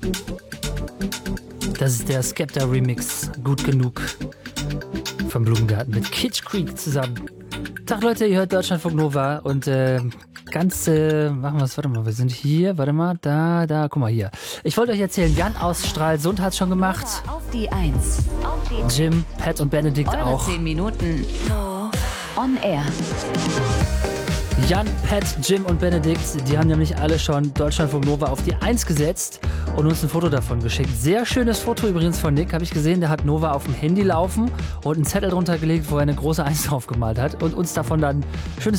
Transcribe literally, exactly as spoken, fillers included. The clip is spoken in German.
Das ist der Skepta-Remix. Gut genug. Vom Blumengarten mit Kitsch Creek zusammen. Tag Leute, ihr hört Deutschlandfunk Nova und äh, ganz, äh, machen wir es, warte mal, wir sind hier, warte mal, da, da, guck mal hier. Ich wollte euch erzählen, Jan aus Stralsund hat schon gemacht. Auf die Eins. Auf die Jim, Pat und Benedikt Eure auch. zehn Minuten on air. Jan, Pat, Jim und Benedikt, die haben nämlich alle schon Deutschlandfunk Nova auf die Eins gesetzt und uns ein Foto davon geschickt. Sehr schönes Foto übrigens von Nick, habe ich gesehen. Der hat Nova auf dem Handy laufen und einen Zettel drunter gelegt, wo er eine große Eins drauf gemalt hat und uns davon dann schönes